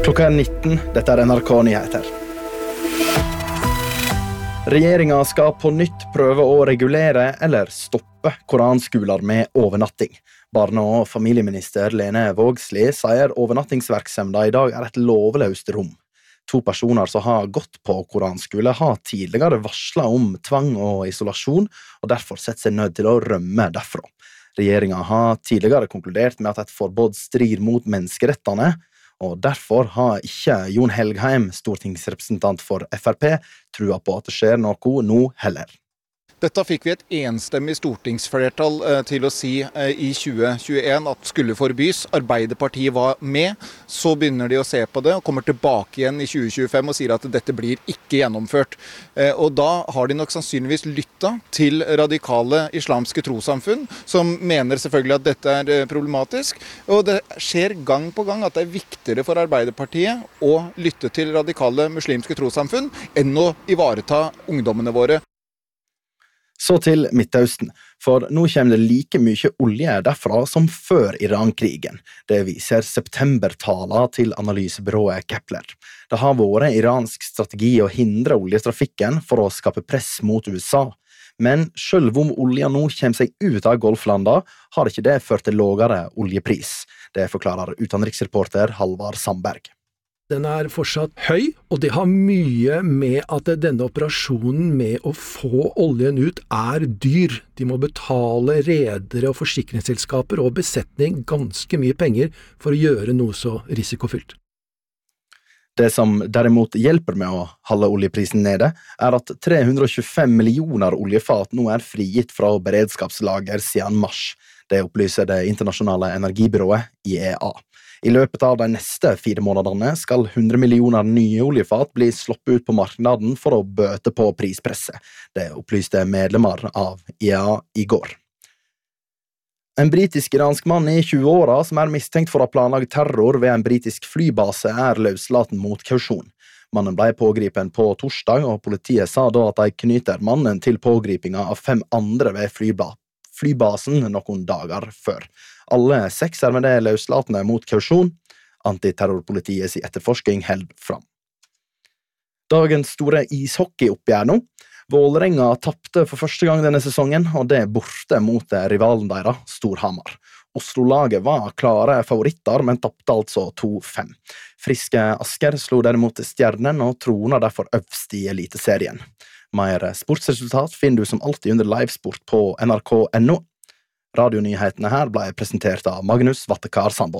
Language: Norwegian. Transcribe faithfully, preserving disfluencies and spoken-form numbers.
Klokka er nitten, dette er N R K-nyheter. Regjeringen skal på nytt prøve å regulere eller stoppe koranskoler med overnatting. Barne- og familieminister Lene Vågslid sier overnattingsverksemda i dag er et lovløst rom. To personer som har gått på koranskole har tidligere varslet om tvang og isolasjon, og derfor sett seg nødt til å rømme derfra. Regjeringen har tidligere konkludert med at et forbud strir mot menneskerettene, og derfor har ikke Jon Helgheim, stortingsrepresentant for F R P, trua på at det skjer noe nå heller. Dette fikk vi et enstemmig stortingsflertall til å si i tjue tjueen at skulle forbys. Arbeiderpartiet var med, så begynner de å se på det og kommer tilbake igjen i tjue tjuefem og sier at dette blir ikke gjennomført. Og da har de nok sannsynligvis lyttet til radikale islamske trossamfunn, som mener selvfølgelig at dette er problematisk. Og det skjer gang på gang at det er viktigere for Arbeiderpartiet å lytte til radikale muslimske trossamfunn enn å ivareta ungdommene våre. Så til Midtøsten, for nå kommer det like mye olje derfra som før Iran-krigen. Det viser septembertala til analysebyrået Kepler. Det har vært iransk strategi å hindre oljetrafikken for å skape press mot U S A. Men selv om olja nå kommer seg ut av Golflanda, har ikke det ført til lavere oljepris. Det forklarer utenriksreporter Halvard Sandberg. Den er fortsatt høy, og det har mye med at denne operasjonen med å få oljen ut er dyr. De må betale redere og forsikringsselskaper og besetning ganske mye penger for å gjøre noe så risikofylt. Det som derimot hjelper med å holde oljeprisen nede, er at tre hundre og tjuefem millioner oljefat nå er frigitt fra beredskapslager siden mars. Det opplyser det internasjonale energibyrået I E A. I løpet av de neste fire månedene skal hundre millioner nye oljefat bli sluppet ut på markedet for å bøte på prispresset. Det opplyste medlemmer av I E A i går. En britisk-iransk mann I tjue-åra som er mistenkt for å planlage terror ved en britisk flybase er løslaten mot kausjon. Mannen ble pågripen på torsdag, og politiet sa da at de knyter mannen til pågripinga av fem andre ved flyba flybasen noen dager før. Alle seks er med det løslatende mot kausjon. Antiterrorpolitiets etterforsking held fram. Dagens store ishockeyoppgjør nå. Vålerenga tappte for første gang denne sesongen, og det borte mot rivalen deres, Storhamar. Oslo-laget var klare favoritter, men tappte altså to fem. Friske Asker slo derimot Stjernen og troner derfor øverst I eliteserien. Mer sportsresultat finner du som alltid under livesport på N R K punktum N O. Radionyhetene her ble presentert av Magnus Vattekar Sandvold.